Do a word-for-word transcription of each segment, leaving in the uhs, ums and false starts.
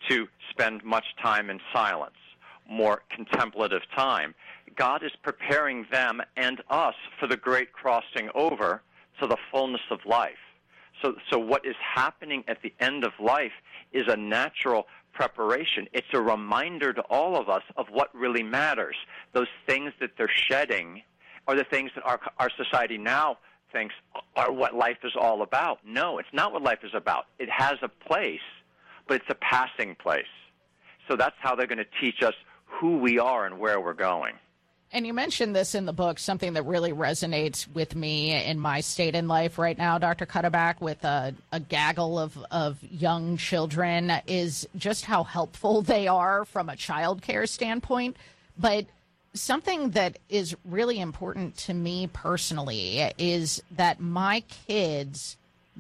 to spend much time in silence, more contemplative time. God is preparing them and us for the great crossing over to the fullness of life. So, so what is happening at the end of life is a natural preparation. It's a reminder to all of us of what really matters. Those things that they're shedding are the things that our, our society now thinks are what life is all about. No, it's not what life is about. It has a place, but it's a passing place. So that's how they're going to teach us who we are and where we're going. And you mentioned this in the book, something that really resonates with me in my state in life right now, Doctor Cuddeback, with a, a gaggle of, of young children, is just how helpful they are from a child care standpoint. But something that is really important to me personally is that my kids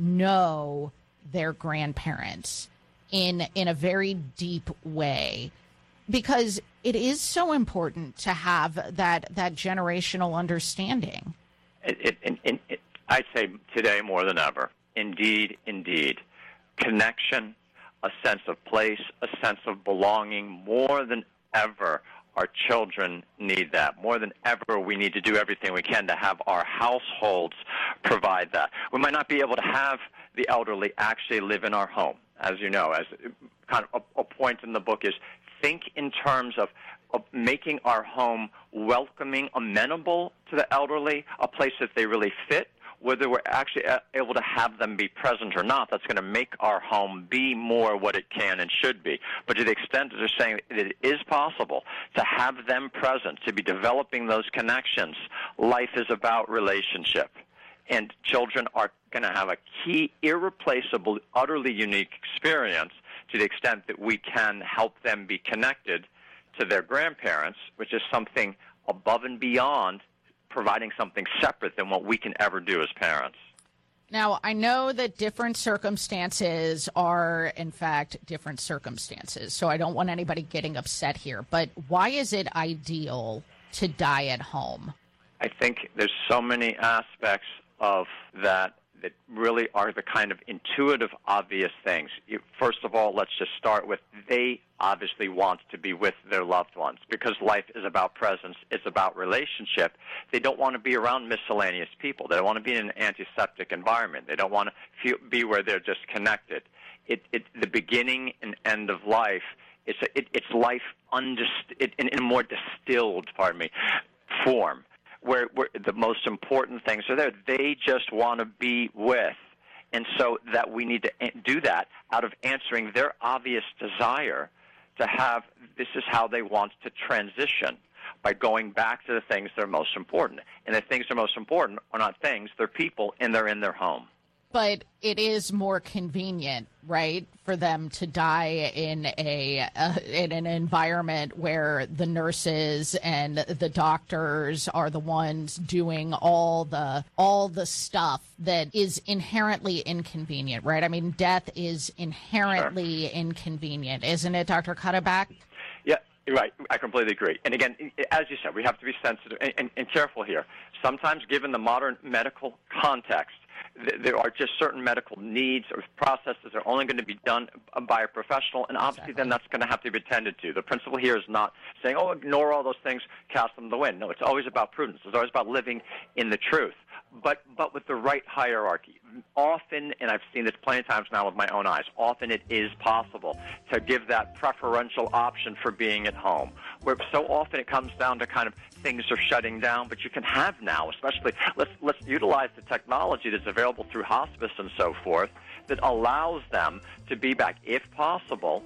know their grandparents in in a very deep way, because it is so important to have that that generational understanding. It, it, it, it, I'd say today more than ever. Indeed, indeed. Connection, a sense of place, a sense of belonging. More than ever, our children need that. More than ever, we need to do everything we can to have our households provide that. We might not be able to have the elderly actually live in our home. As you know, as kind of a, a point in the book is, think in terms of, of making our home welcoming, amenable to the elderly, a place that they really fit, whether we're actually able to have them be present or not. That's going to make our home be more what it can and should be. But to the extent that they're saying that it is possible to have them present, to be developing those connections, life is about relationship. And children are going to have a key, irreplaceable, utterly unique experience to the extent that we can help them be connected to their grandparents, which is something above and beyond providing something separate than what we can ever do as parents. Now, I know that different circumstances are, in fact, different circumstances, so I don't want anybody getting upset here. But why is it ideal to die at home? I think there's so many aspects of that that really are the kind of intuitive, obvious things. You, first of all, let's just start with they obviously want to be with their loved ones because life is about presence. It's about relationship. They don't want to be around miscellaneous people. They don't want to be in an antiseptic environment. They don't want to feel, be where they're just connected. It, it, the beginning and end of life, it's, a, it, it's life undist- it, in, in a more distilled, pardon me, form. Where, where the most important things are there. They just want to be with. And so that we need to do that out of answering their obvious desire to have, this is how they want to transition, by going back to the things that are most important. And the things that are most important are not things, they're people, and they're in their home. But it is more convenient, right, for them to die in a uh, in an environment where the nurses and the doctors are the ones doing all the all the stuff that is inherently inconvenient, right? I mean, death is inherently sure. inconvenient, isn't it, Doctor Cuddeback? Yeah, right. I completely agree. And again, as you said, we have to be sensitive and, and, and careful here. Sometimes, given the modern medical context, there are just certain medical needs or processes that are only going to be done by a professional, and obviously exactly. then that's going to have to be attended to. The principle here is not saying, oh, ignore all those things, cast them to the wind. No, it's always about prudence. It's always about living in the truth, but but with the right hierarchy. Often, and I've seen this plenty of times now with my own eyes, often it is possible to give that preferential option for being at home, where so often it comes down to kind of things are shutting down, but you can have now, especially, let's let's utilize the technology that's available through hospice and so forth that allows them to be back, if possible,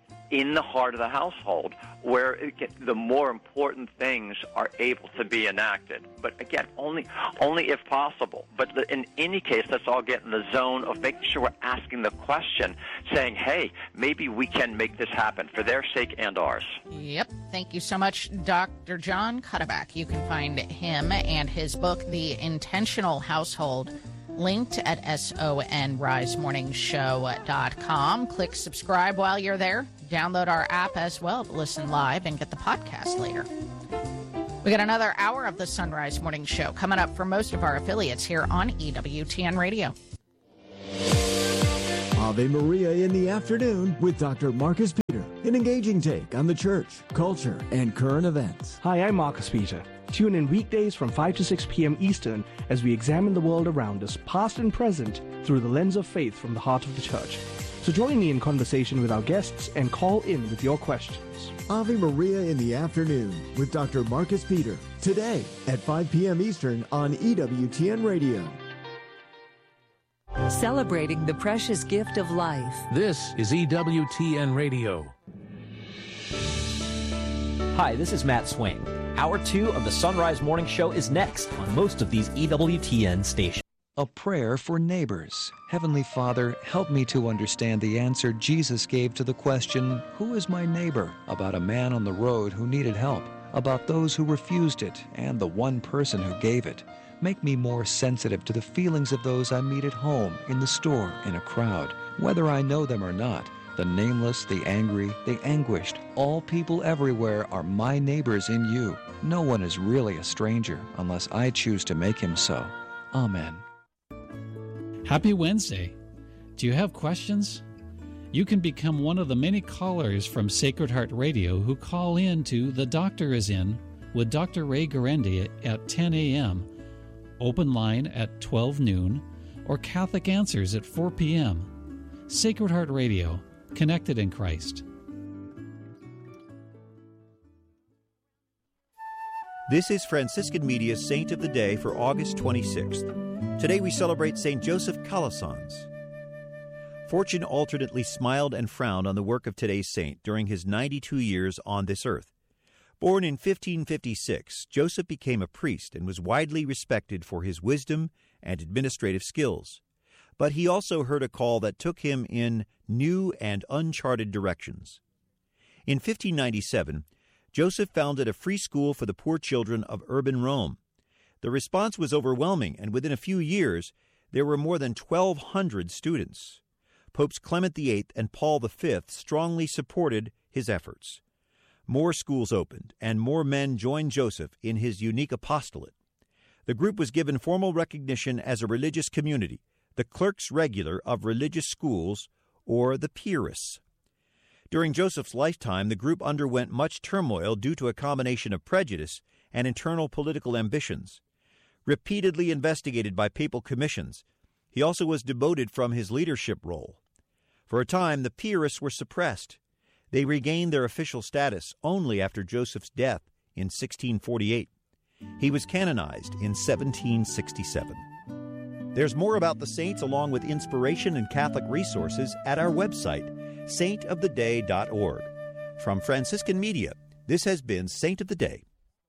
in the heart of the household, where it get, the more important things are able to be enacted. But again, only only if possible. But in any case, let's all get in the zone of making sure we're asking the question, saying, hey, maybe we can make this happen for their sake and ours. Yep. Thank you so much, Doctor John Cuddeback. You can find him and his book, The Intentional Household, linked at sonrise morning show dot com. Click subscribe while you're there. Download our app as well to listen live and get the podcast later. We got another hour of the Sunrise Morning Show coming up for most of our affiliates here on E W T N Radio. Ave Maria in the afternoon with Doctor Marcus Peter. An engaging take on the church, culture, and current events. Hi, I'm Marcus Peter. Tune in weekdays from five to six p.m. Eastern as we examine the world around us, past and present, through the lens of faith from the heart of the church. So join me in conversation with our guests and call in with your questions. Ave Maria in the afternoon with Doctor Marcus Peter. Today at five p.m. Eastern on E W T N Radio. Celebrating the precious gift of life. This is E W T N Radio. Hi, this is Matt Swain. Hour two of the Sunrise Morning Show is next on most of these E W T N stations. A prayer for neighbors. Heavenly Father, help me to understand the answer Jesus gave to the question, who is my neighbor? About a man on the road who needed help, about those who refused it, and the one person who gave it. Make me more sensitive to the feelings of those I meet at home, in the store, in a crowd, whether I know them or not. The nameless, the angry, the anguished, all people everywhere are my neighbors in you. No one is really a stranger unless I choose to make him so. Amen. Happy Wednesday. Do you have questions? You can become one of the many callers from Sacred Heart Radio who call in to The Doctor is In with Doctor Ray Guarendi at ten a.m., open line at twelve noon, or Catholic Answers at four p.m. Sacred Heart Radio, connected in Christ. This is Franciscan Media's Saint of the Day for August twenty-sixth. Today we celebrate Saint Joseph Calasanz. Fortune alternately smiled and frowned on the work of today's saint during his ninety-two years on this earth. Born in fifteen fifty-six, Joseph became a priest and was widely respected for his wisdom and administrative skills. But he also heard a call that took him in new and uncharted directions. In fifteen ninety-seven, Joseph founded a free school for the poor children of urban Rome. The response was overwhelming, and within a few years, there were more than twelve hundred students. Popes Clement the Eighth and Paul the Fifth strongly supported his efforts. More schools opened, and more men joined Joseph in his unique apostolate. The group was given formal recognition as a religious community, the Clerks Regular of Religious Schools, or the Piarists. During Joseph's lifetime, the group underwent much turmoil due to a combination of prejudice and internal political ambitions. Repeatedly investigated by papal commissions, he also was demoted from his leadership role. For a time, the Piarists were suppressed. They regained their official status only after Joseph's death in sixteen forty-eight. He was canonized in seventeen sixty-seven. There's more about the saints along with inspiration and Catholic resources at our website, saint of the day dot org. From Franciscan Media, this has been Saint of the Day.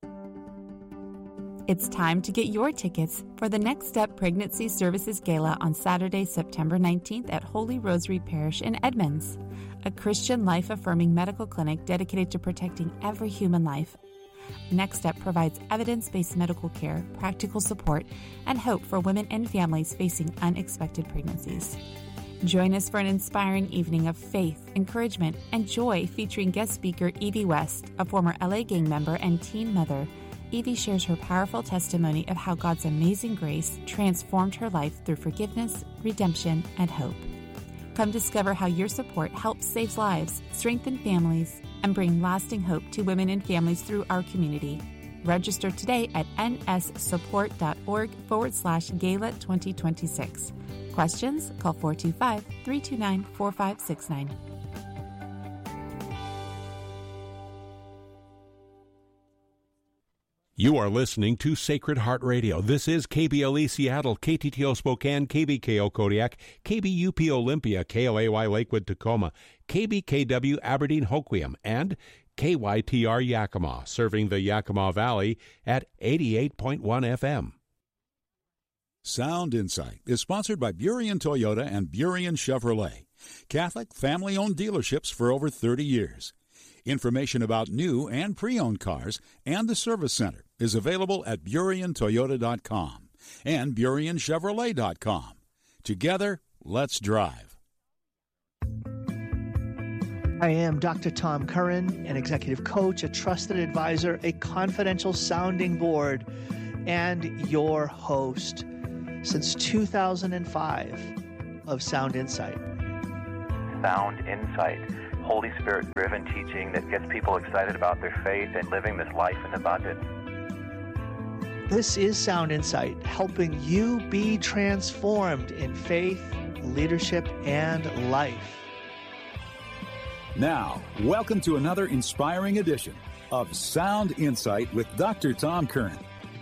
It's time to get your tickets for the Next Step Pregnancy Services Gala on Saturday, September nineteenth at Holy Rosary Parish in Edmonds, a Christian life-affirming medical clinic dedicated to protecting every human life. Next Step provides evidence-based medical care, practical support, and hope for women and families facing unexpected pregnancies. Join us for an inspiring evening of faith, encouragement, and joy featuring guest speaker Evie West, a former L A gang member and teen mother. Evie shares her powerful testimony of how God's amazing grace transformed her life through forgiveness, redemption, and hope. Come discover how your support helps save lives, strengthen families, and bring lasting hope to women and families through our community. Register today at nsupport.org forward slash gala 2026. Questions? Call four two five, three two nine, four five six nine. You are listening to Sacred Heart Radio. This is K B L E Seattle, K T T O Spokane, K B K O Kodiak, K B U P Olympia, K L A Y Lakewood Tacoma, K B K W Aberdeen Hoquiam, and K Y T R Yakima, serving the Yakima Valley at eighty-eight point one F M. Sound Insight is sponsored by Burien Toyota and Burien Chevrolet, Catholic family-owned dealerships for over thirty years. Information about new and pre-owned cars and the service center is available at burien toyota dot com and burien chevrolet dot com. Together, let's drive. I am Doctor Tom Curran, an executive coach, a trusted advisor, a confidential sounding board, and your host since two thousand five of Sound Insight. Sound Insight, Holy Spirit-driven teaching that gets people excited about their faith and living this life in abundance. This is Sound Insight, helping you be transformed in faith, leadership, and life. Now, welcome to another inspiring edition of Sound Insight with Doctor Tom Curran.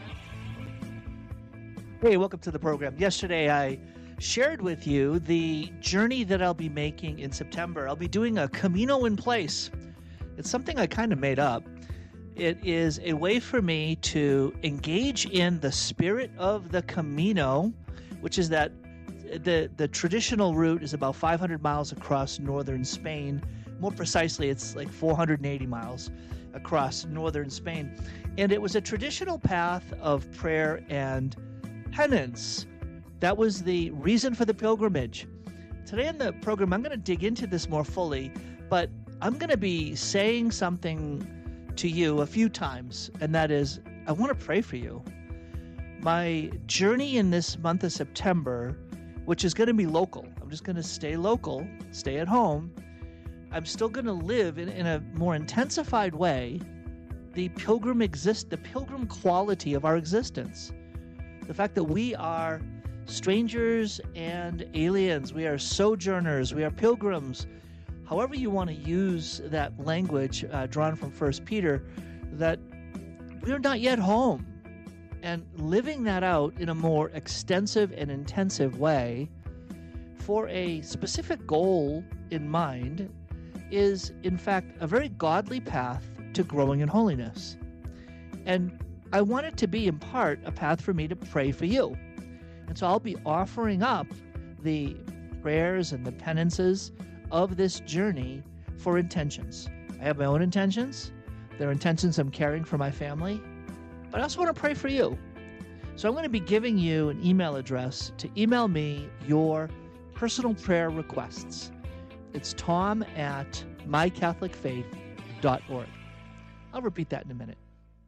Hey, welcome to the program. Yesterday, I shared with you the journey that I'll be making in September. I'll be doing a Camino in Place. It's something I kind of made up. It is a way for me to engage in the spirit of the Camino, which is that the, the traditional route is about five hundred miles across northern Spain. More precisely, it's like four hundred eighty miles across northern Spain. And it was a traditional path of prayer and penance. That was the reason for the pilgrimage. Today in the program, I'm going to dig into this more fully, but I'm going to be saying something to you a few times, and that is, I want to pray for you. My journey in this month of September, which is going to be local, I'm just going to stay local, stay at home. I'm still going to live in, in a more intensified way the pilgrim exist, the pilgrim quality of our existence. The fact that we are strangers and aliens, we are sojourners, we are pilgrims. However you want to use that language uh, drawn from First Peter, that we are not yet home. And living that out in a more extensive and intensive way for a specific goal in mind is, in fact, a very godly path to growing in holiness. And I want it to be, in part, a path for me to pray for you. And so I'll be offering up the prayers and the penances of this journey for intentions. I have my own intentions. There are intentions I'm carrying for my family. But I also want to pray for you. So I'm going to be giving you an email address to email me your personal prayer requests. It's tom at my catholic faith dot org. I'll repeat that in a minute.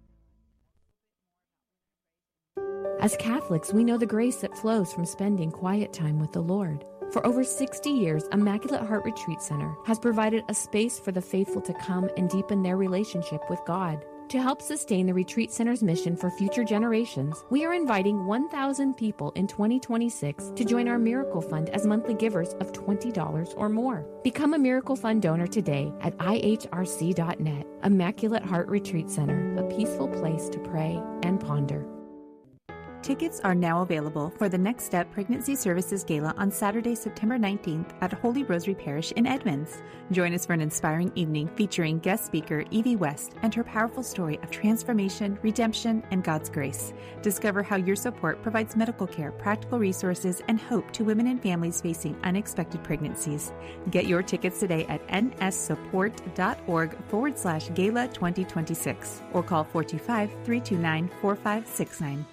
As Catholics, we know the grace that flows from spending quiet time with the Lord. For over sixty years, Immaculate Heart Retreat Center has provided a space for the faithful to come and deepen their relationship with God. To help sustain the Retreat Center's mission for future generations, we are inviting one thousand people in twenty twenty-six to join our Miracle Fund as monthly givers of twenty dollars or more. Become a Miracle Fund donor today at I H R C dot net. Immaculate Heart Retreat Center, a peaceful place to pray and ponder. Tickets are now available for the Next Step Pregnancy Services Gala on Saturday, September nineteenth at Holy Rosary Parish in Edmonds. Join us for an inspiring evening featuring guest speaker Evie West and her powerful story of transformation, redemption, and God's grace. Discover how your support provides medical care, practical resources, and hope to women and families facing unexpected pregnancies. Get your tickets today at nssupport.org forward slash gala 2026 or call four two five, three two nine, four five six nine.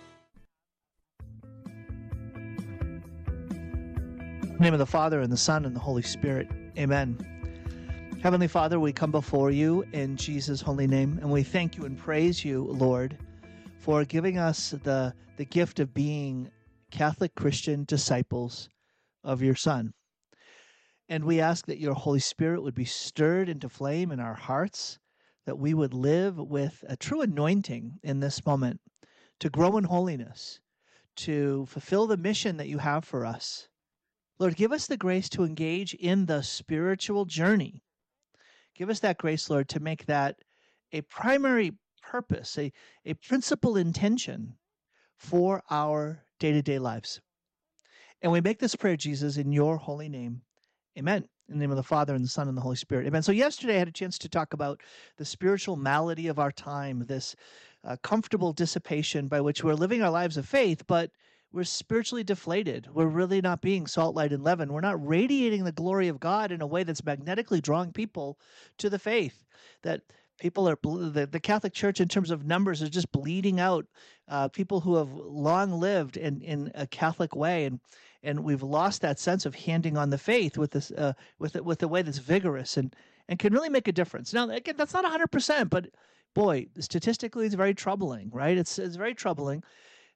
In the name of the Father, and the Son, and the Holy Spirit. Amen. Heavenly Father, we come before you in Jesus' holy name, and we thank you and praise you, Lord, for giving us the, the gift of being Catholic Christian disciples of your Son. And we ask that your Holy Spirit would be stirred into flame in our hearts, that we would live with a true anointing in this moment to grow in holiness, to fulfill the mission that you have for us. Lord, give us the grace to engage in the spiritual journey. Give us that grace, Lord, to make that a primary purpose, a, a principal intention for our day-to-day lives. And we make this prayer, Jesus, in your holy name. Amen. In the name of the Father, and the Son, and the Holy Spirit. Amen. So yesterday I had a chance to talk about the spiritual malady of our time, this uh, comfortable dissipation by which we're living our lives of faith, but we're spiritually deflated. We're really not being salt, light, and leaven. We're not radiating the glory of God in a way that's magnetically drawing people to the faith. That people are, the, the Catholic Church in terms of numbers is just bleeding out uh, people who have long lived in, in a Catholic way. And and we've lost that sense of handing on the faith with this uh, with with a way that's vigorous and, and can really make a difference. Now, again, that's not one hundred percent, but boy, statistically it's very troubling, right? It's, it's very troubling.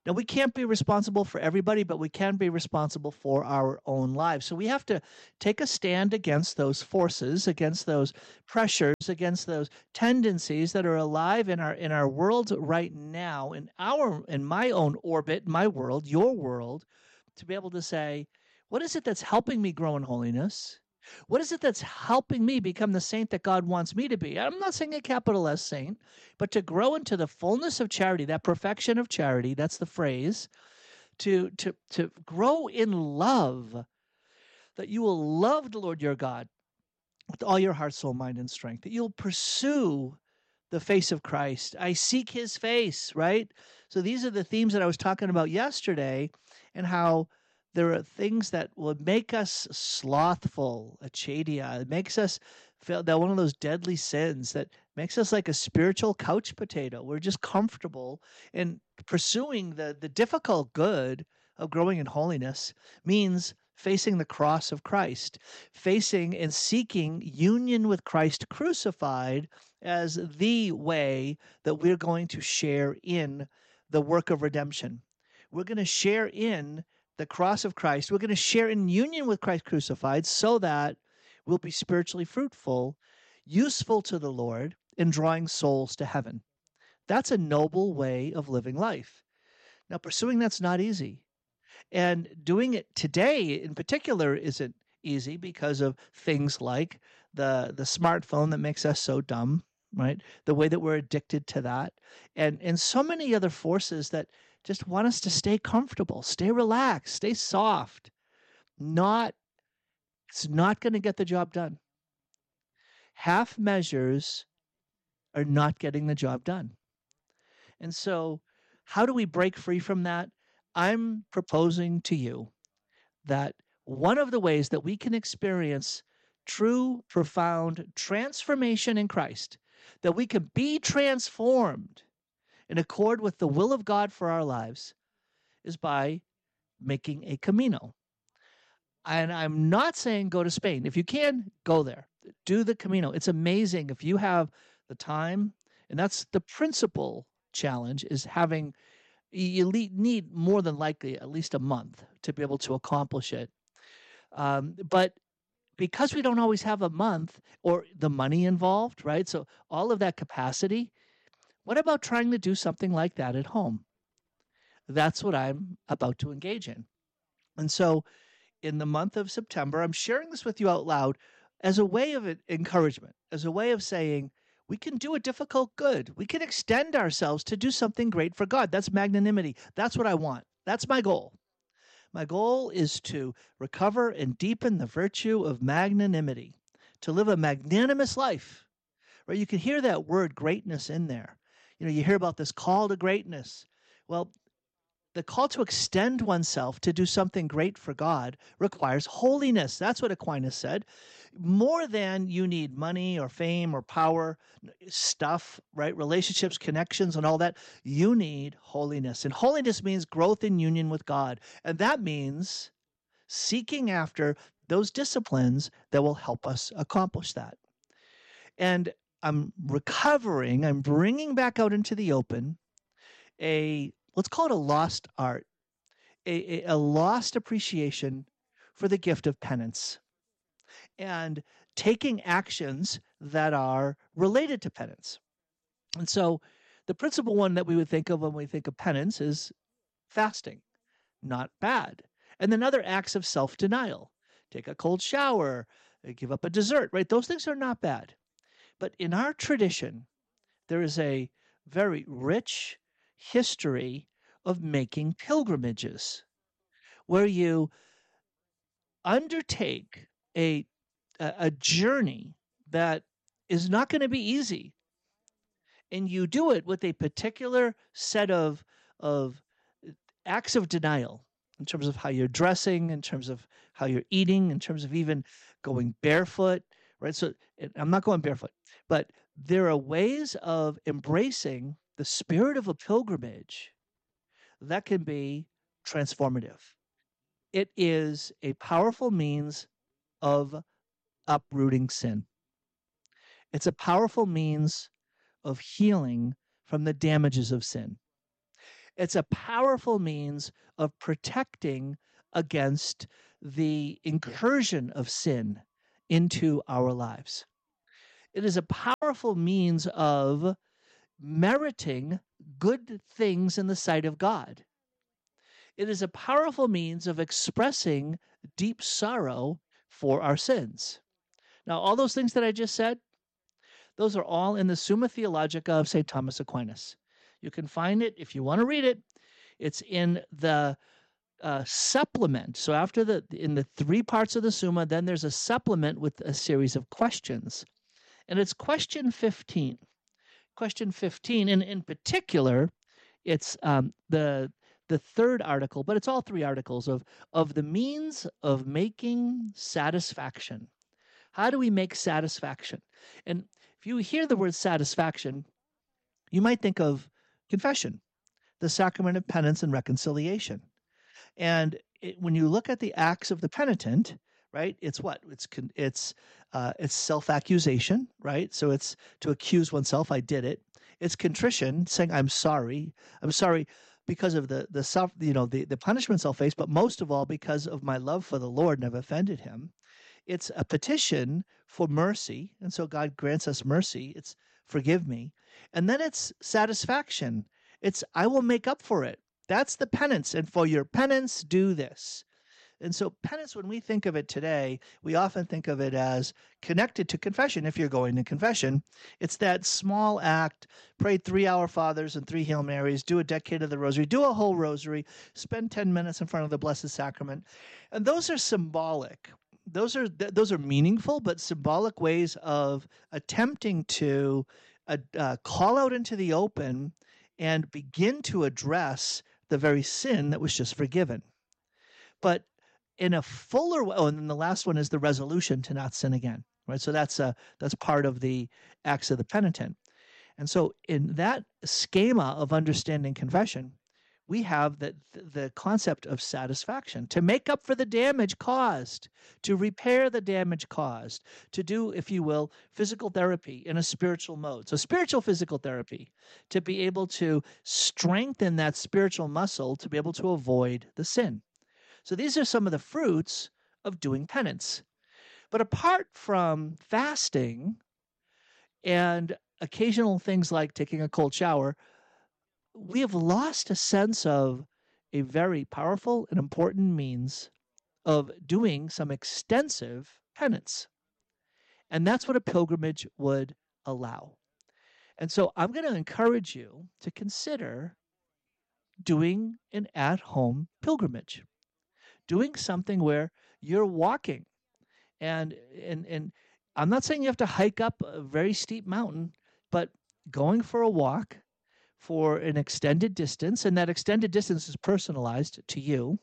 Now, we can't be responsible for everybody, but we can be responsible for our own lives. So we have to take a stand against those forces, against those pressures, against those tendencies that are alive in our in our world right now, in our in my own orbit, my world, your world, to be able to say, what is it that's helping me grow in holiness? What is it that's helping me become the saint that God wants me to be? I'm not saying a capital S saint, but to grow into the fullness of charity, that perfection of charity, that's the phrase, to, to, to grow in love, that you will love the Lord your God with all your heart, soul, mind, and strength, that you'll pursue the face of Christ. I seek his face, right? So these are the themes that I was talking about yesterday, and how there are things that will make us slothful, achadia. It makes us feel that one of those deadly sins that makes us like a spiritual couch potato. We're just comfortable in pursuing the, the difficult good of growing in holiness means facing the cross of Christ, facing and seeking union with Christ crucified as the way that we're going to share in the work of redemption. We're going to share in the cross of Christ. We're going to share in union with Christ crucified so that we'll be spiritually fruitful, useful to the Lord, in drawing souls to heaven. That's a noble way of living life. Now, pursuing that's not easy. And doing it today in particular isn't easy because of things like the, the smartphone that makes us so dumb, right? The way that we're addicted to that, and, and so many other forces that just want us to stay comfortable, stay relaxed, stay soft. Not, it's not going to get the job done. Half measures are not getting the job done. And so how do we break free from that? I'm proposing to you that one of the ways that we can experience true, profound transformation in Christ, that we can be transformed in accord with the will of God for our lives, is by making a Camino. And I'm not saying go to Spain. If you can, go there. Do the Camino. It's amazing if you have the time. And that's the principal challenge, is having, you need more than likely at least a month to be able to accomplish it. Um, but because we don't always have a month or the money involved, right? So all of that capacity, what about trying to do something like that at home? That's what I'm about to engage in. And so in the month of September, I'm sharing this with you out loud as a way of encouragement, as a way of saying, we can do a difficult good. We can extend ourselves to do something great for God. That's magnanimity. That's what I want. That's my goal. My goal is to recover and deepen the virtue of magnanimity, to live a magnanimous life, right? You can hear that word greatness in there. You know, you hear about this call to greatness. Well, the call to extend oneself to do something great for God requires holiness. That's what Aquinas said. More than you need money or fame or power, stuff, right? Relationships, connections, and all that. You need holiness. And holiness means growth in union with God. And that means seeking after those disciplines that will help us accomplish that. And I'm recovering, I'm bringing back out into the open a, let's call it a lost art, a, a, a lost appreciation for the gift of penance, and taking actions that are related to penance. And so the principal one that we would think of when we think of penance is fasting. Not bad. And then other acts of self-denial. Take a cold shower, give up a dessert, right? Those things are not bad. But in our tradition, there is a very rich history of making pilgrimages, where you undertake a, a, a journey that is not going to be easy. And you do it with a particular set of, of acts of denial in terms of how you're dressing, in terms of how you're eating, in terms of even going barefoot, right? So I'm not going barefoot, but there are ways of embracing the spirit of a pilgrimage that can be transformative. It is a powerful means of uprooting sin. It's a powerful means of healing from the damages of sin. It's a powerful means of protecting against the incursion of sin into our lives. It is a powerful means of meriting good things in the sight of God. It is a powerful means of expressing deep sorrow for our sins. Now, all those things that I just said, those are all in the Summa Theologica of Saint Thomas Aquinas. You can find it if you want to read it. It's in the uh, supplement. So after the in the three parts of the Summa, then there's a supplement with a series of questions. And it's question fifteen. Question fifteen, and in particular, it's um, the the third article, but it's all three articles of of the means of making satisfaction. How do we make satisfaction? And if you hear the word satisfaction, you might think of confession, the sacrament of penance and reconciliation. And it, when you look at the acts of the penitent, right, it's what? It's it's uh, it's self-accusation, right? So it's to accuse oneself, I did it. It's contrition, saying I'm sorry. I'm sorry because of the the you know the, the punishments I'll face, but most of all because of my love for the Lord and I've offended him. It's a petition for mercy, and so God grants us mercy. It's forgive me. And then it's satisfaction. It's I will make up for it. That's the penance. And for your penance, do this. And so penance, when we think of it today, we often think of it as connected to confession. If you're going to confession, it's that small act, pray three Our Fathers and three Hail Marys, do a decade of the Rosary, do a whole Rosary, spend ten minutes in front of the Blessed Sacrament. And those are symbolic. Those are those are meaningful but symbolic ways of attempting to uh, uh, call out into the open and begin to address the very sin that was just forgiven. But in a fuller way, oh, and then the last one is the resolution to not sin again, right? So that's a, that's part of the acts of the penitent. And so in that schema of understanding confession, we have the, the concept of satisfaction, to make up for the damage caused, to repair the damage caused, to do, if you will, physical therapy in a spiritual mode. So spiritual physical therapy, to be able to strengthen that spiritual muscle to be able to avoid the sin. So these are some of the fruits of doing penance. But apart from fasting and occasional things like taking a cold shower, we have lost a sense of a very powerful and important means of doing some extensive penance. And that's what a pilgrimage would allow. And so I'm going to encourage you to consider doing an at-home pilgrimage, doing something where you're walking. And, and, and I'm not saying you have to hike up a very steep mountain, but going for a walk for an extended distance, and that extended distance is personalized to you,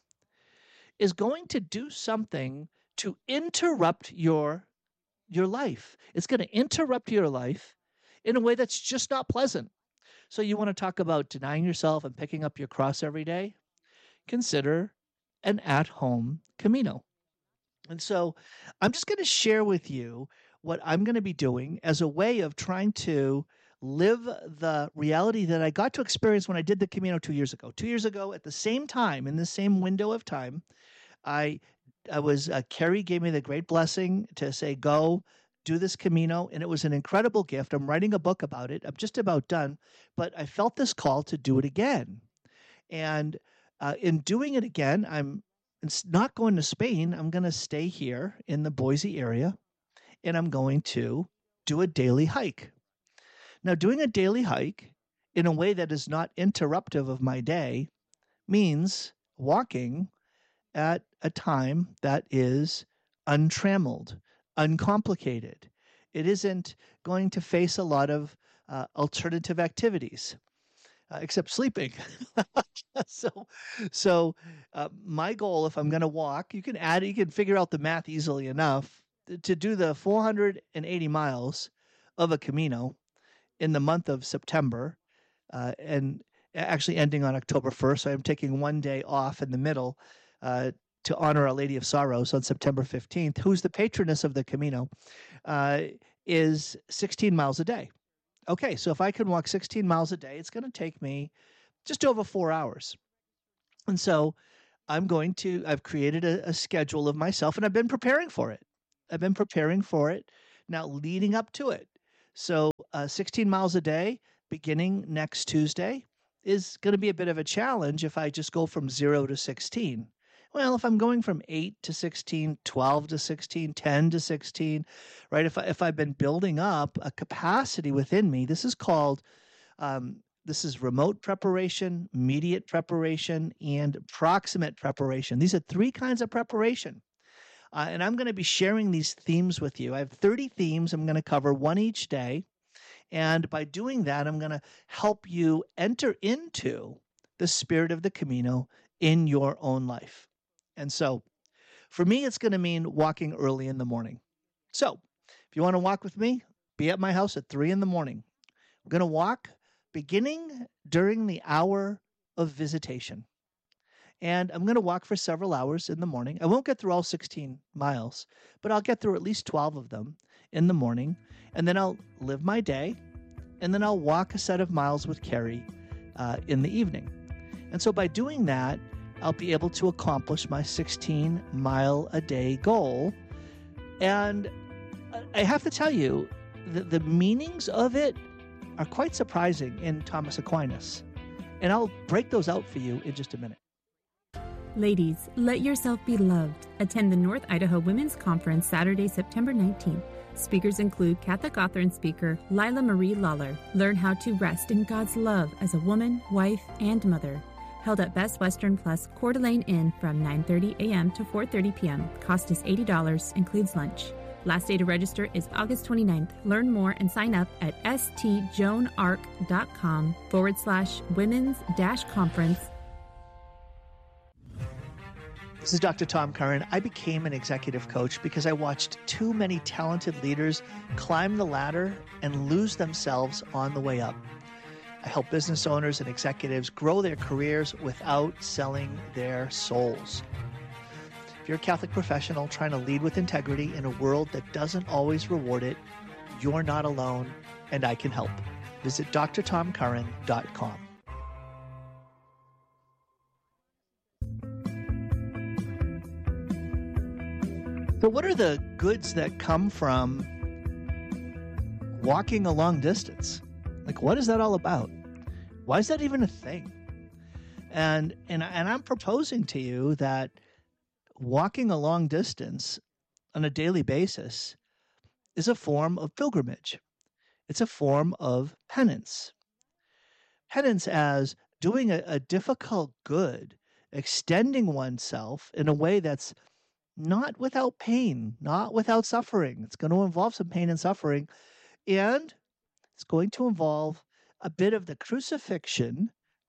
is going to do something to interrupt your, your life. It's going to interrupt your life in a way that's just not pleasant. So you want to talk about denying yourself and picking up your cross every day? Consider an at-home Camino. And so I'm just going to share with you what I'm going to be doing as a way of trying to live the reality that I got to experience when I did the Camino two years ago. Two years ago, at the same time, in the same window of time, I I was, uh, Carrie gave me the great blessing to say, go, do this Camino, and it was an incredible gift. I'm writing a book about it. I'm just about done, but I felt this call to do it again. And uh, in doing it again, I'm not going to Spain. I'm going to stay here in the Boise area, and I'm going to do a daily hike. Now, doing a daily hike in a way that is not interruptive of my day means walking at a time that is untrammeled, uncomplicated. It isn't going to face a lot of uh, alternative activities, uh, except sleeping. so so uh, my goal, if I'm going to walk, you can add, you can figure out the math easily enough, to do the four hundred eighty miles of a Camino in the month of September, uh, and actually ending on October first. So I'm taking one day off in the middle uh, to honor Our Lady of Sorrows on September fifteenth, who's the patroness of the Camino, uh, is sixteen miles a day. Okay, so if I can walk sixteen miles a day, it's going to take me just over four hours. And so I'm going to, I've created a, a schedule of myself, and I've been preparing for it. I've been preparing for it now leading up to it. So uh, sixteen miles a day beginning next Tuesday is going to be a bit of a challenge if I just go from zero to sixteen. Well, if I'm going from eight to sixteen, twelve to sixteen, ten to sixteen, right? If, I, if I've been building up a capacity within me, this is called, um, this is remote preparation, immediate preparation, and proximate preparation. These are three kinds of preparation. Uh, and I'm going to be sharing these themes with you. I have thirty themes. I'm going to cover one each day. And by doing that, I'm going to help you enter into the spirit of the Camino in your own life. And so for me, it's going to mean walking early in the morning. So if you want to walk with me, be at my house at three in the morning. I'm going to walk beginning during the hour of visitation. And I'm going to walk for several hours in the morning. I won't get through all sixteen miles, but I'll get through at least twelve of them in the morning. And then I'll live my day. And then I'll walk a set of miles with Carrie uh, in the evening. And so by doing that, I'll be able to accomplish my sixteen mile a day goal. And I have to tell you, the, the meanings of it are quite surprising in Thomas Aquinas. And I'll break those out for you in just a minute. Ladies, let yourself be loved. Attend the North Idaho Women's Conference Saturday, September nineteenth. Speakers include Catholic author and speaker Lila Marie Lawler. Learn how to rest in God's love as a woman, wife, and mother. Held at Best Western Plus Coeur d'Alene Inn from nine thirty a.m. to four thirty p.m. Cost is eighty dollars, includes lunch. Last day to register is August twenty-ninth. Learn more and sign up at stjoanarc.com forward slash women's dash conference. This is Doctor Tom Curran. I became an executive coach because I watched too many talented leaders climb the ladder and lose themselves on the way up. I help business owners and executives grow their careers without selling their souls. If you're a Catholic professional trying to lead with integrity in a world that doesn't always reward it, you're not alone, and I can help. Visit d r tom curran dot com. So what are the goods that come from walking a long distance? Like, what is that all about? Why is that even a thing? And and and I'm proposing to you that walking a long distance on a daily basis is a form of pilgrimage. It's a form of penance. Penance as doing a, a difficult good, extending oneself in a way that's not without pain, not without suffering. It's going to involve some pain and suffering, and it's going to involve a bit of the crucifixion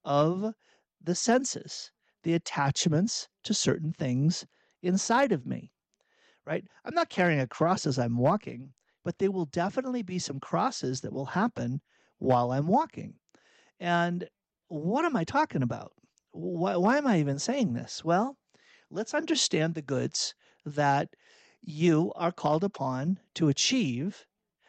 of the senses, the attachments to certain things inside of me, right? I'm not carrying a cross as I'm walking, but there will definitely be some crosses that will happen while I'm walking. And what am I talking about? Why, why am I even saying this? Well, let's understand the goods that you are called upon to achieve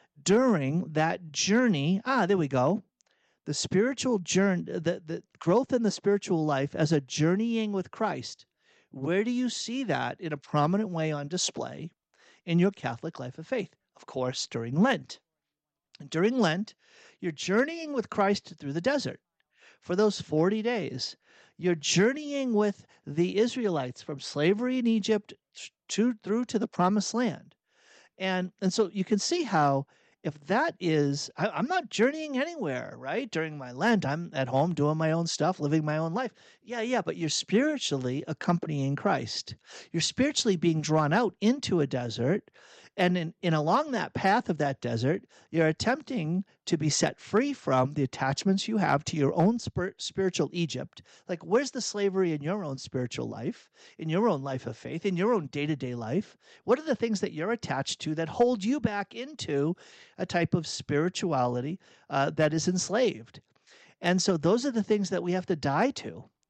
during that journey. Ah, there we go. The spiritual journey, the, the growth in the spiritual life as a journeying with Christ. Where do you see that in a prominent way on display in your Catholic life of faith? Of course, during Lent. And during Lent, you're journeying with Christ through the desert for those forty days. You're journeying with the Israelites from slavery in Egypt to, through to the Promised Land. And, and so you can see how if that is, I, I'm not journeying anywhere, right? During my Lent, I'm at home doing my own stuff, living my own life. Yeah, yeah, but you're spiritually accompanying Christ. You're spiritually being drawn out into a desert. And in, in along that path of that desert, you're attempting to be set free from the attachments you have to your own spir- spiritual Egypt. Like, where's the slavery in your own spiritual life, in your own life of faith, in your own day-to-day life? What are the things that you're attached to that hold you back into a type of spirituality uh, that is enslaved? And so those are the things that we have to die to.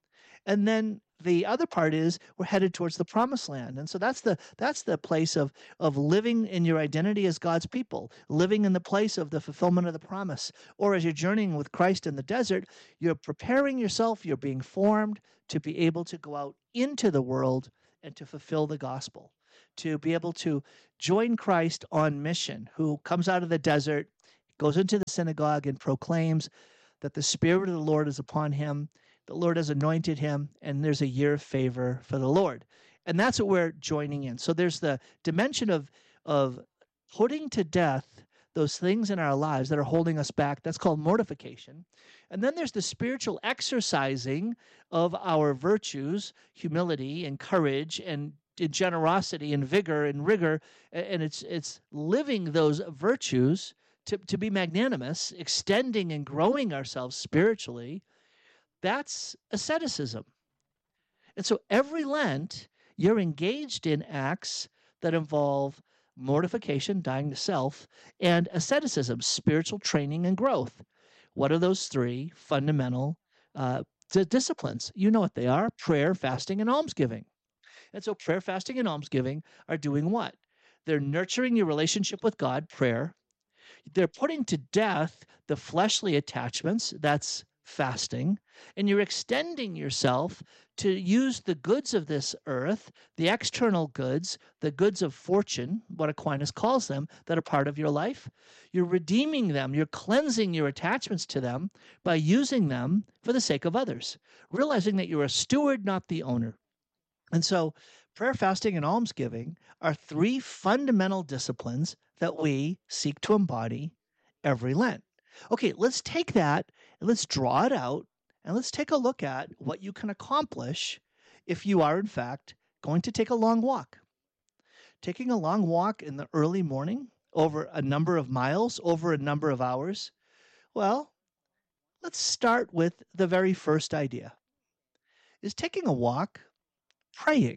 And then the other part is we're headed towards the promised land. And so that's the that's the place of of living in your identity as God's people, living in the place of the fulfillment of the promise. Or as you're journeying with Christ in the desert, you're preparing yourself, you're being formed to be able to go out into the world and to fulfill the gospel, to be able to join Christ on mission, who comes out of the desert, goes into the synagogue and proclaims that the Spirit of the Lord is upon him. The Lord has anointed him, and there's a year of favor for the Lord. And that's what we're joining in. So there's the dimension of, of putting to death those things in our lives that are holding us back. That's called mortification. And then there's the spiritual exercising of our virtues, humility and courage and generosity and vigor and rigor. And it's it's living those virtues to, to be magnanimous, extending and growing ourselves spiritually. That's asceticism. And so every Lent, you're engaged in acts that involve mortification, dying to self, and asceticism, spiritual training and growth. What are those three fundamental uh, d- disciplines? You know what they are: prayer, fasting, and almsgiving. And so prayer, fasting, and almsgiving are doing what? They're nurturing your relationship with God, prayer. They're putting to death the fleshly attachments, that's fasting, and you're extending yourself to use the goods of this earth, the external goods, the goods of fortune, what Aquinas calls them, that are part of your life. You're redeeming them, you're cleansing your attachments to them by using them for the sake of others, realizing that you're a steward, not the owner. And so prayer, fasting, and almsgiving are three fundamental disciplines that we seek to embody every Lent. Okay, let's take that and let's draw it out and let's take a look at what you can accomplish if you are, in fact, going to take a long walk. Taking a long walk in the early morning over a number of miles, over a number of hours. Well, let's start with the very first idea. Is taking a walk praying?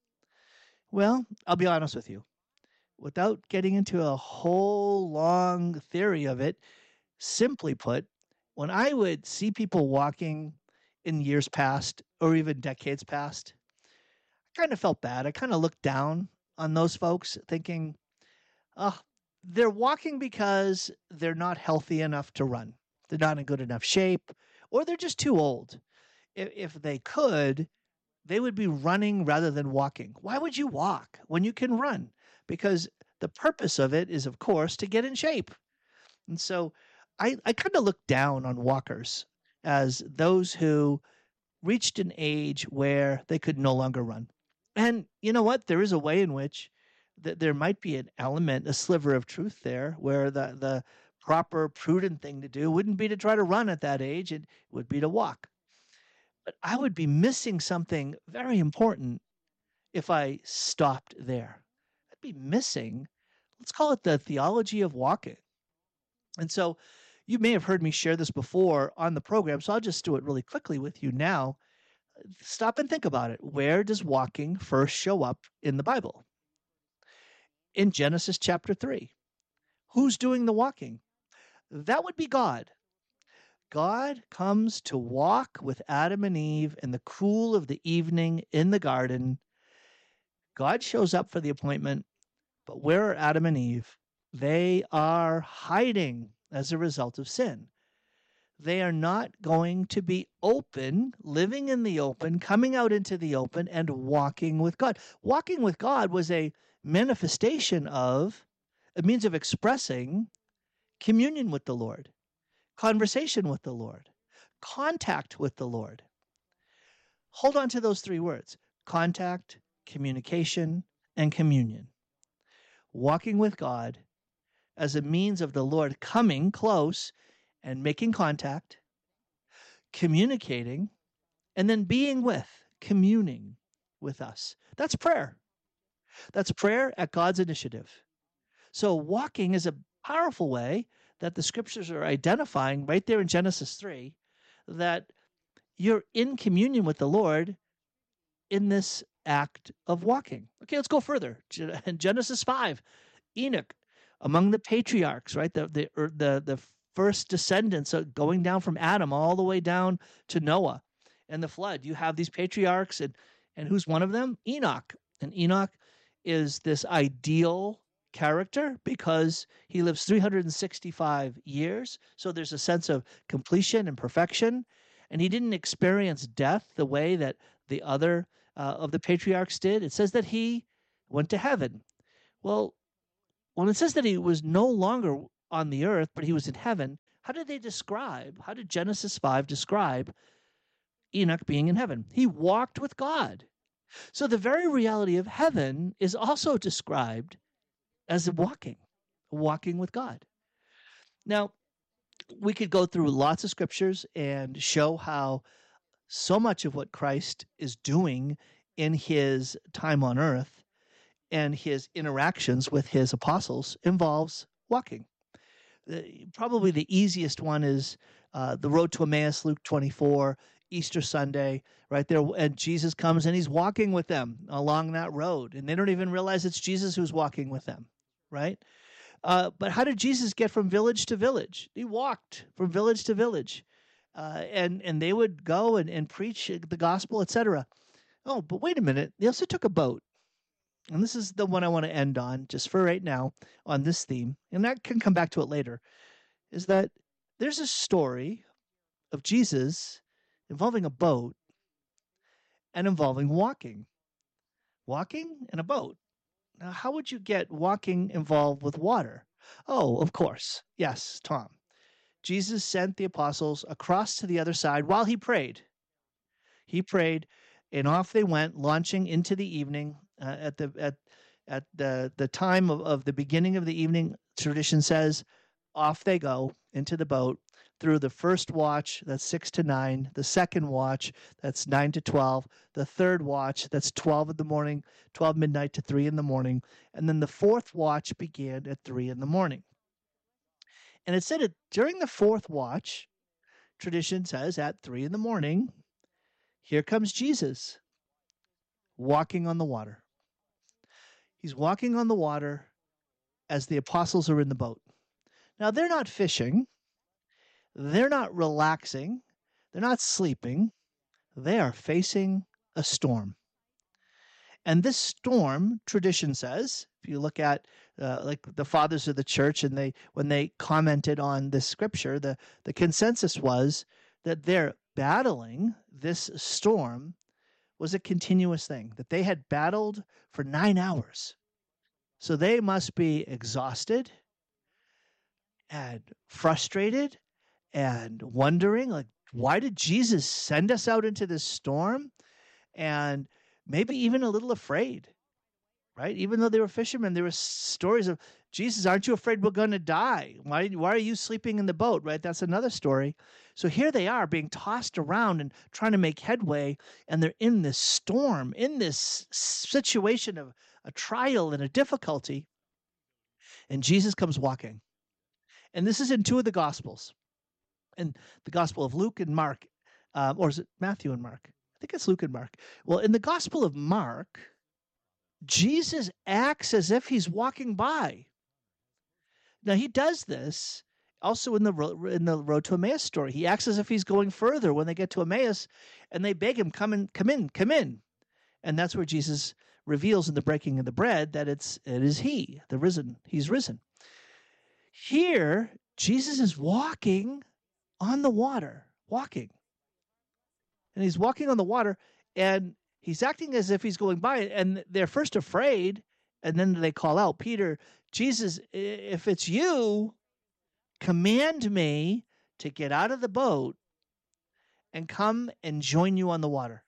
Well, I'll be honest with you. Without getting into a whole long theory of it, simply put, when I would see people walking in years past or even decades past, I kind of felt bad. I kind of looked down on those folks thinking, oh, they're walking because they're not healthy enough to run. They're not in good enough shape, or they're just too old. If, if they could, they would be running rather than walking. Why would you walk when you can run? Because the purpose of it is, of course, to get in shape. And so I, I kind of look down on walkers as those who reached an age where they could no longer run. And you know what? There is a way in which th- there might be an element, a sliver of truth there, where the, the proper, prudent thing to do wouldn't be to try to run at that age. It would be to walk. But I would be missing something very important if I stopped there. I'd be missing, let's call it the theology of walking. And so you may have heard me share this before on the program, so I'll just do it really quickly with you now. Stop and think about it. Where does walking first show up in the Bible? In Genesis chapter three. Who's doing the walking? That would be God. God comes to walk with Adam and Eve in the cool of the evening in the garden. God shows up for the appointment, but where are Adam and Eve? They are hiding as a result of sin. They are not going to be open, living in the open, coming out into the open and walking with God. Walking with God was a manifestation of, a means of expressing communion with the Lord, conversation with the Lord, contact with the Lord. Hold on to those three words: contact, communication, and communion. Walking with God as a means of the Lord coming close and making contact, communicating, and then being with, communing with us. That's prayer. That's prayer at God's initiative. So walking is a powerful way that the scriptures are identifying right there in Genesis three, that you're in communion with the Lord in this act of walking. Okay, let's go further. In Genesis five, Enoch, among the patriarchs, right, the the the, the first descendants going down from Adam all the way down to Noah. and the flood. You have these patriarchs, and, and who's one of them? Enoch. And Enoch is this ideal character because he lives three hundred sixty-five years. So there's a sense of completion and perfection. And he didn't experience death the way that the other uh, of the patriarchs did. It says that he went to heaven. Well, when it says that he was no longer on the earth, but he was in heaven, how did they describe, how did Genesis five describe Enoch being in heaven? He walked with God. So the very reality of heaven is also described as walking, walking with God. Now, we could go through lots of scriptures and show how so much of what Christ is doing in his time on earth and his interactions with his apostles involves walking. The, probably the easiest one is uh, the road to Emmaus, Luke twenty-four, Easter Sunday, right there. And Jesus comes and he's walking with them along that road. And they don't even realize it's Jesus who's walking with them, right? Uh, but how did Jesus get from village to village? He walked from village to village. Uh, and, and they would go and, and preach the gospel, et cetera. Oh, but wait a minute. They also took a boat. And this is the one I want to end on, just for right now, on this theme. And I can come back to it later, is that there's a story of Jesus involving a boat and involving walking. Walking and a boat. Now, how would you get walking involved with water? Oh, of course. Yes, Tom. Jesus sent the apostles across to the other side while he prayed. He prayed, and off they went, launching into the evening. Uh, at the at at the the time of, of the beginning of the evening, tradition says, off they go into the boat through the first watch, that's six to nine, the second watch, that's nine to twelve, the third watch, that's twelve in the morning, twelve midnight to three in the morning, and then the fourth watch began at three in the morning. And it said that during the fourth watch, tradition says at three in the morning, here comes Jesus walking on the water. He's walking on the water as the apostles are in the boat. Now, they're not fishing. They're not relaxing. They're not sleeping. They are facing a storm. And this storm, tradition says, if you look at uh, like the fathers of the church, and they when they commented on this scripture, the, the consensus was that they're battling this storm was a continuous thing, that they had battled for nine hours. So they must be exhausted and frustrated and wondering, like, why did Jesus send us out into this storm? And maybe even a little afraid, right? Even though they were fishermen, there were stories of, Jesus, aren't you afraid we're going to die? Why, why are you sleeping in the boat, right? That's another story. So here they are being tossed around and trying to make headway, and they're in this storm, in this situation of a trial and a difficulty. And Jesus comes walking. And this is in two of the Gospels. In the Gospel of Luke and Mark, um, or is it Matthew and Mark? I think it's Luke and Mark. Well, in the Gospel of Mark, Jesus acts as if he's walking by. Now, he does this also in the ro- in the Road to Emmaus story. He acts as if he's going further when they get to Emmaus, and they beg him, come in, come in, come in. And that's where Jesus reveals in the breaking of the bread that it's it is he, the risen. He's risen. Here, Jesus is walking on the water, walking. And he's walking on the water, and he's acting as if he's going by, and they're first afraid, and then they call out, Peter, Jesus, if it's you, command me to get out of the boat and come and join you on the water.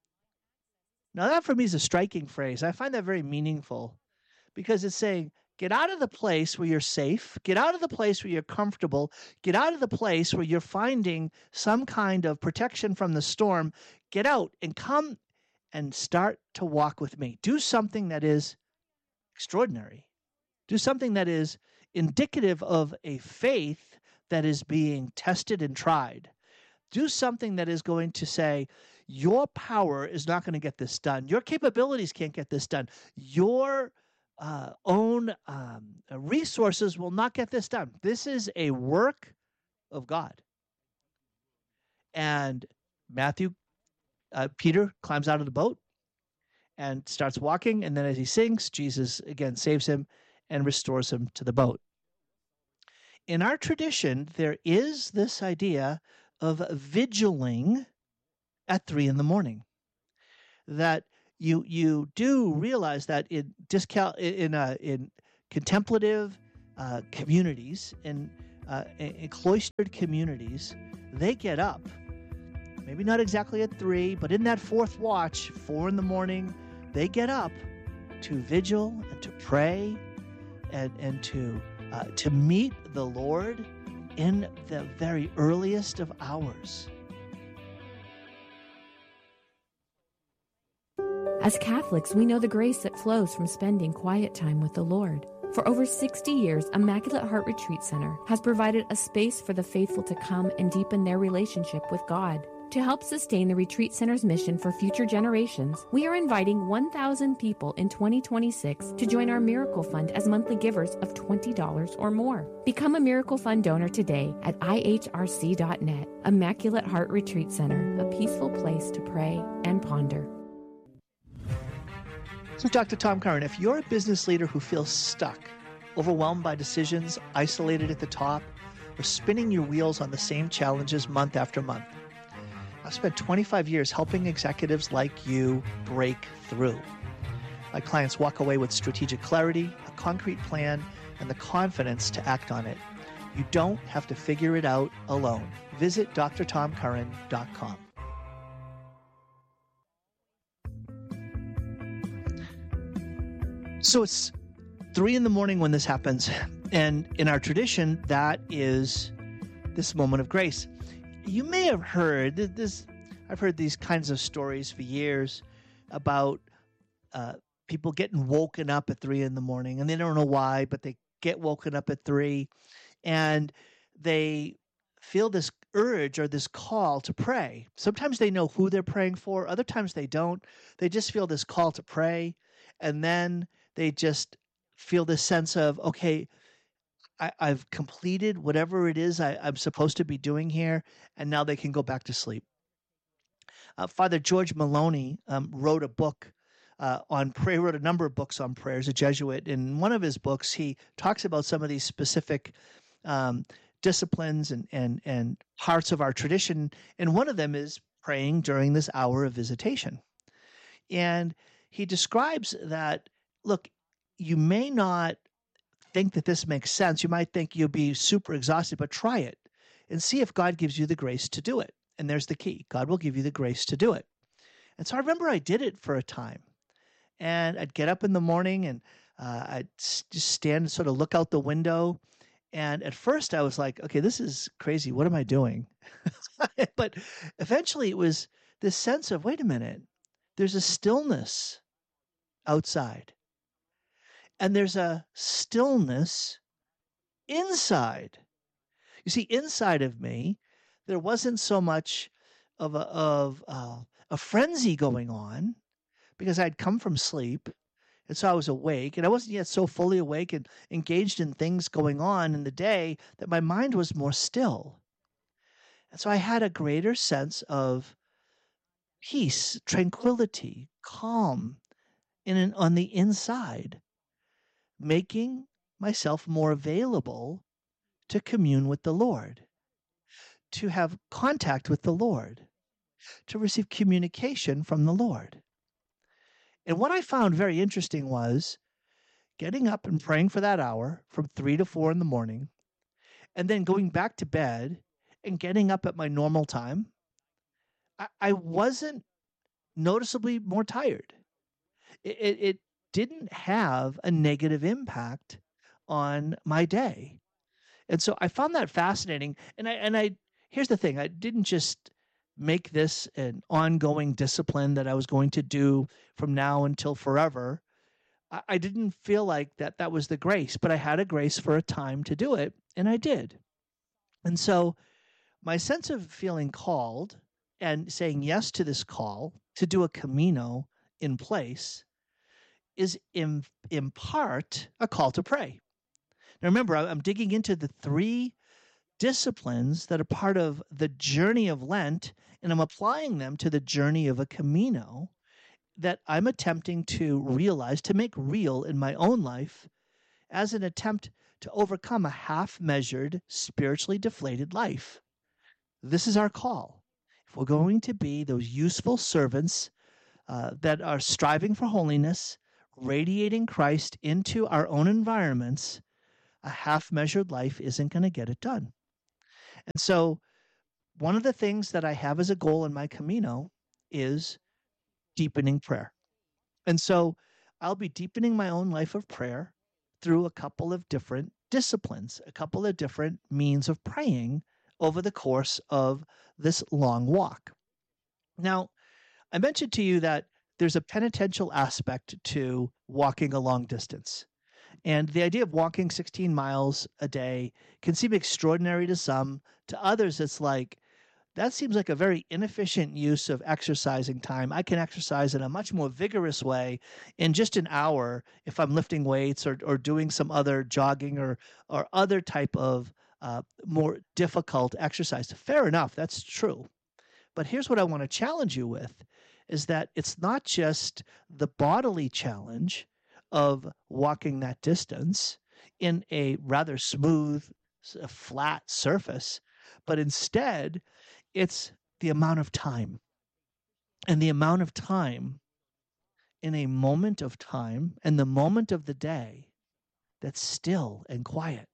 Now, that for me is a striking phrase. I find that very meaningful because it's saying, get out of the place where you're safe, get out of the place where you're comfortable, get out of the place where you're finding some kind of protection from the storm, get out and come and start to walk with me. Do something that is extraordinary. Do something that is indicative of a faith that is being tested and tried. Do something that is going to say, your power is not going to get this done. Your capabilities can't get this done. Your uh, own um, resources will not get this done. This is a work of God. And Matthew uh, Peter climbs out of the boat and starts walking. And then as he sinks, Jesus again saves him and restores him to the boat. In our tradition, there is this idea of vigiling at three in the morning. That you you do realize that in discal in uh, in contemplative uh, communities, in, uh, in cloistered communities, they get up. Maybe not exactly at three, but in that fourth watch, four in the morning, they get up to vigil and to pray and and to uh, to meet the Lord in the very earliest of hours. As Catholics, we know the grace that flows from spending quiet time with the Lord. For over sixty years, Immaculate Heart Retreat Center has provided a space for the faithful to come and deepen their relationship with God. To help sustain the Retreat Center's mission for future generations, we are inviting one thousand people in twenty twenty-six to join our Miracle Fund as monthly givers of twenty dollars or more. Become a Miracle Fund donor today at I H R C dot net. Immaculate Heart Retreat Center, a peaceful place to pray and ponder. So Doctor Tom Curran, if you're a business leader who feels stuck, overwhelmed by decisions, isolated at the top, or spinning your wheels on the same challenges month after month, I've spent twenty-five years helping executives like you break through. My clients walk away with strategic clarity, a concrete plan, and the confidence to act on it. You don't have to figure it out alone. Visit D R tom curran dot com. So it's three in the morning when this happens. And in our tradition, that is this moment of grace. You may have heard this. I've heard these kinds of stories for years about uh, people getting woken up at three in the morning, and they don't know why, but they get woken up at three, and they feel this urge or this call to pray. Sometimes they know who they're praying for. Other times they don't. They just feel this call to pray, and then they just feel this sense of, okay, I, I've completed whatever it is I, I'm supposed to be doing here, and now they can go back to sleep. Uh, Father George Maloney um, wrote a book uh, on prayer, wrote a number of books on prayer as a Jesuit. In one of his books, he talks about some of these specific um, disciplines and, and, and parts of our tradition, and one of them is praying during this hour of visitation. And he describes that, look, you may not think that this makes sense. You might think you'll be super exhausted, but try it and see if God gives you the grace to do it. And there's the key. God will give you the grace to do it. And so I remember I did it for a time. And I'd get up in the morning and uh, I'd just stand and sort of look out the window. And at first I was like, okay, this is crazy. What am I doing? But eventually it was this sense of, wait a minute, there's a stillness outside. And there's a stillness inside. You see, inside of me, there wasn't so much of a, of uh, a frenzy going on because I'd come from sleep. And so I was awake, and I wasn't yet so fully awake and engaged in things going on in the day that my mind was more still. And so I had a greater sense of peace, tranquility, calm in an, on the inside, making myself more available to commune with the Lord, to have contact with the Lord, to receive communication from the Lord. And what I found very interesting was getting up and praying for that hour from three to four in the morning, and then going back to bed and getting up at my normal time. I, I wasn't noticeably more tired. It, it, it didn't have a negative impact on my day. And so I found that fascinating. And I, and I, here's the thing, I didn't just make this an ongoing discipline that I was going to do from now until forever. I, I didn't feel like that that was the grace, but I had a grace for a time to do it, and I did. And so my sense of feeling called and saying yes to this call to do a Camino in place is in, in part a call to pray. Now remember, I'm digging into the three disciplines that are part of the journey of Lent, and I'm applying them to the journey of a Camino that I'm attempting to realize, to make real in my own life as an attempt to overcome a half-measured, spiritually deflated life. This is our call. If we're going to be those useful servants uh, that are striving for holiness, radiating Christ into our own environments, a half-measured life isn't going to get it done. And so one of the things that I have as a goal in my Camino is deepening prayer. And so I'll be deepening my own life of prayer through a couple of different disciplines, a couple of different means of praying over the course of this long walk. Now, I mentioned to you that there's a penitential aspect to walking a long distance. And the idea of walking sixteen miles a day can seem extraordinary to some. To others, it's like, that seems like a very inefficient use of exercising time. I can exercise in a much more vigorous way in just an hour if I'm lifting weights or, or doing some other jogging or, or other type of uh, more difficult exercise. Fair enough, that's true. But here's what I want to challenge you with, is that it's not just the bodily challenge of walking that distance in a rather smooth, flat surface, but instead it's the amount of time. And the amount of time in a moment of time and the moment of the day that's still and quiet.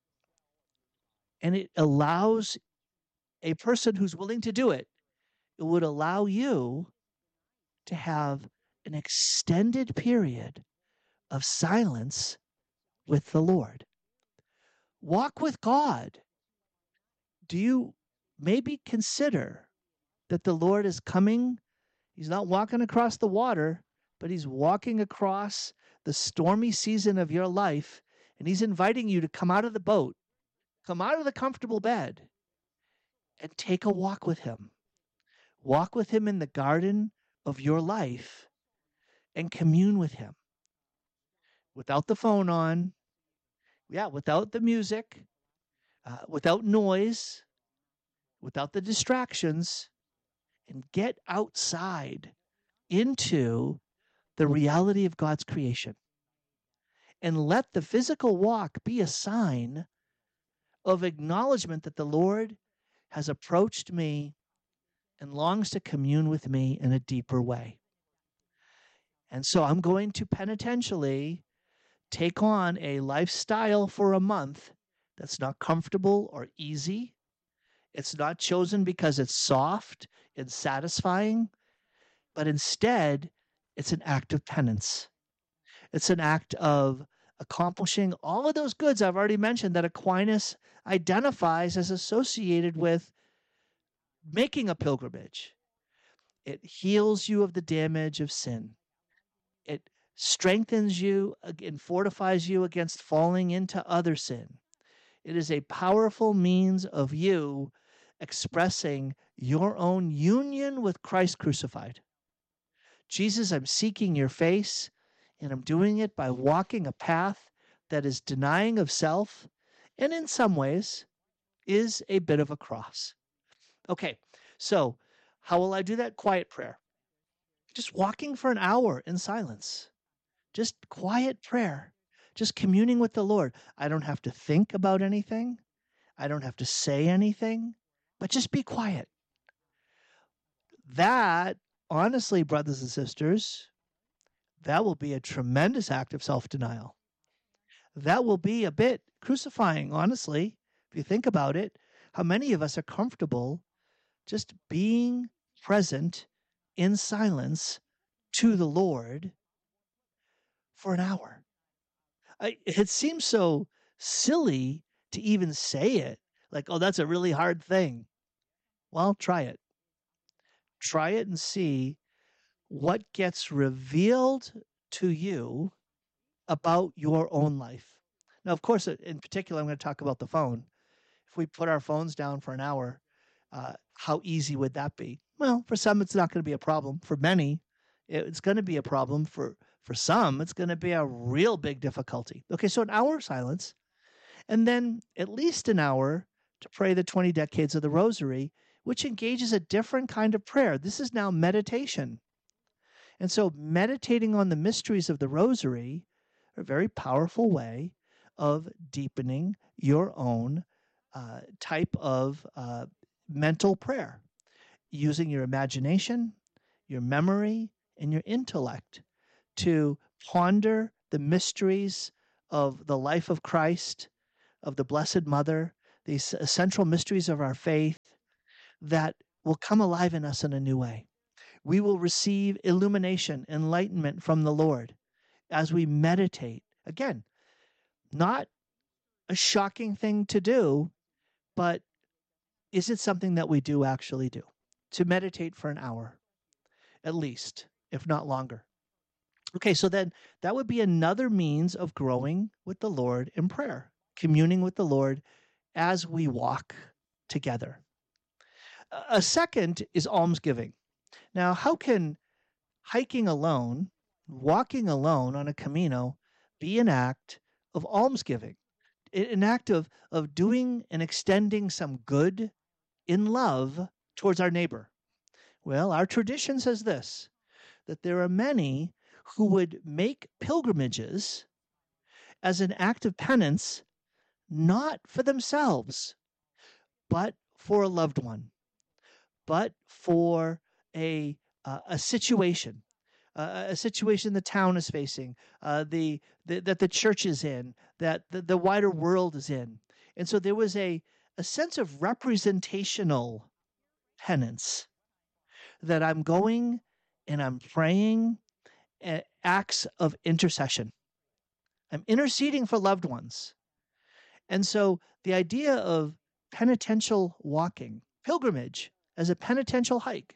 And it allows a person who's willing to do it, it would allow you to have an extended period of silence with the Lord. Walk with God. Do you maybe consider that the Lord is coming? He's not walking across the water, but he's walking across the stormy season of your life, and he's inviting you to come out of the boat, come out of the comfortable bed, and take a walk with him. Walk with him in the garden of your life and commune with him. Without the phone on, yeah, without the music, uh, without noise, without the distractions, and get outside into the reality of God's creation. And let the physical walk be a sign of acknowledgement that the Lord has approached me and longs to commune with me in a deeper way. And so I'm going to penitentially take on a lifestyle for a month that's not comfortable or easy. It's not chosen because it's soft and satisfying, but instead it's an act of penance. It's an act of accomplishing all of those goods I've already mentioned that Aquinas identifies as associated with making a pilgrimage. It heals you of the damage of sin. It strengthens you and fortifies you against falling into other sin. It is a powerful means of you expressing your own union with Christ crucified. Jesus, I'm seeking your face, and I'm doing it by walking a path that is denying of self, and in some ways is a bit of a cross. Okay, so how will I do that? Quiet prayer. Just walking for an hour in silence. Just quiet prayer. Just communing with the Lord. I don't have to think about anything. I don't have to say anything, but just be quiet. That, honestly, brothers and sisters, that will be a tremendous act of self-denial. That will be a bit crucifying, honestly, if you think about it. How many of us are comfortable just being present in silence to the Lord for an hour? I, it seems so silly to even say it, like, oh, that's a really hard thing. Well, try it. Try it and see what gets revealed to you about your own life. Now, of course, in particular, I'm going to talk about the phone. If we put our phones down for an hour, uh, how easy would that be? Well, for some, it's not going to be a problem. For many, it's going to be a problem. For, for some, it's going to be a real big difficulty. Okay, so an hour of silence, and then at least an hour to pray the twenty decades of the Rosary, which engages a different kind of prayer. This is now meditation. And so meditating on the mysteries of the Rosary are a very powerful way of deepening your own uh, type of uh, mental prayer, using your imagination, your memory, and your intellect to ponder the mysteries of the life of Christ, of the Blessed Mother, these essential mysteries of our faith that will come alive in us in a new way. We will receive illumination, enlightenment from the Lord as we meditate. Again, not a shocking thing to do, but is it something that we do actually do? To meditate for an hour, at least, if not longer. Okay, so then that would be another means of growing with the Lord in prayer, communing with the Lord as we walk together. A second is almsgiving. Now, how can hiking alone, walking alone on a Camino, be an act of almsgiving, an act of, of doing and extending some good in love towards our neighbor? Well, our tradition says this, that there are many who would make pilgrimages as an act of penance, not for themselves, but for a loved one, but for a uh, a situation, uh, a situation the town is facing, uh, the, the that the church is in, that the, the wider world is in. And so there was a, a sense of representational penance, that I'm going and I'm praying uh, acts of intercession. I'm interceding for loved ones. And so the idea of penitential walking, pilgrimage as a penitential hike,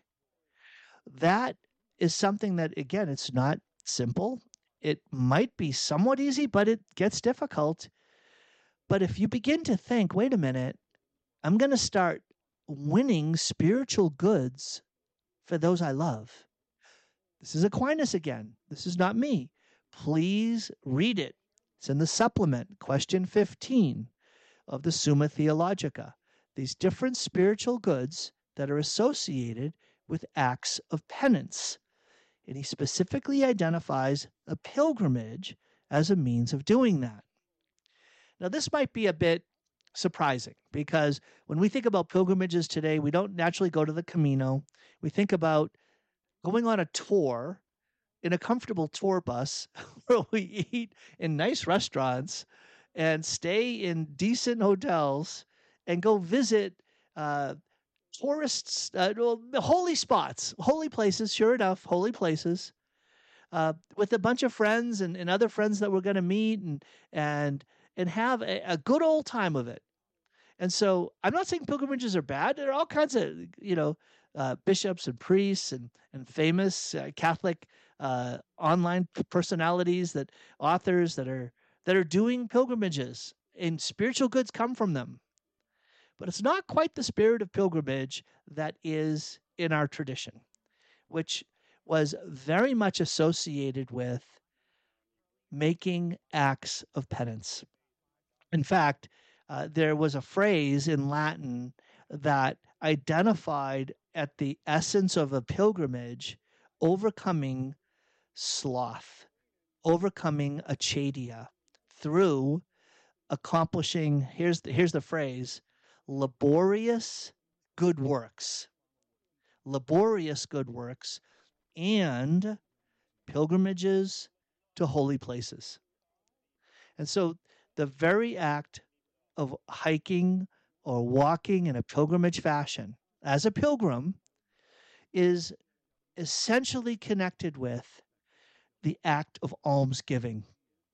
that is something that, again, it's not simple. It might be somewhat easy, but it gets difficult. But if you begin to think, wait a minute, I'm going to start winning spiritual goods for those I love. This is Aquinas again. This is not me. Please read it. It's in the supplement, question fifteen of the Summa Theologica. These different spiritual goods that are associated with acts of penance. And he specifically identifies a pilgrimage as a means of doing that. Now, this might be a bit surprising because when we think about pilgrimages today, we don't naturally go to the Camino. We think about going on a tour in a comfortable tour bus where we eat in nice restaurants and stay in decent hotels and go visit uh, tourists, uh, holy spots, holy places, sure enough, holy places, uh, with a bunch of friends and, and other friends that we're going to meet and and and have a, a good old time of it. And so I'm not saying pilgrimages are bad. There are all kinds of, you know, uh, bishops and priests and, and famous uh, Catholic uh, online personalities, that authors that are that are doing pilgrimages, and spiritual goods come from them. But it's not quite the spirit of pilgrimage that is in our tradition, which was very much associated with making acts of penance. In fact, uh, there was a phrase in Latin that identified at the essence of a pilgrimage overcoming sloth, overcoming acedia through accomplishing, here's the, here's the phrase, laborious good works. Laborious good works and pilgrimages to holy places. And so the very act of hiking or walking in a pilgrimage fashion as a pilgrim is essentially connected with the act of almsgiving.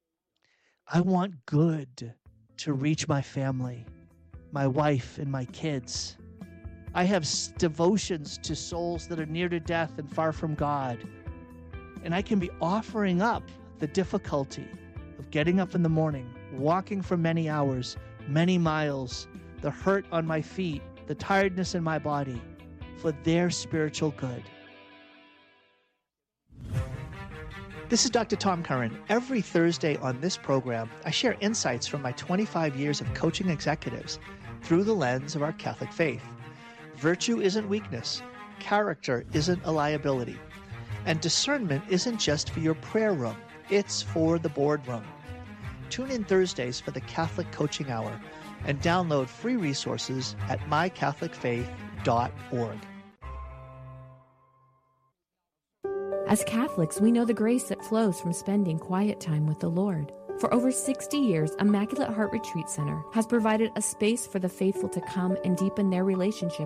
I want good to reach my family, my wife and my kids. I have devotions to souls that are near to death and far from God. And I can be offering up the difficulty of getting up in the morning, walking for many hours, many miles, the hurt on my feet, the tiredness in my body, for their spiritual good. This is Doctor Tom Curran. Every Thursday on this program, I share insights from my twenty-five years of coaching executives through the lens of our Catholic faith. Virtue isn't weakness. Character isn't a liability. And discernment isn't just for your prayer room. It's for the boardroom. Tune in Thursdays for the Catholic Coaching Hour and download free resources at my catholic faith dot org. As Catholics, we know the grace that flows from spending quiet time with the Lord. For over sixty years, Immaculate Heart Retreat Center has provided a space for the faithful to come and deepen their relationship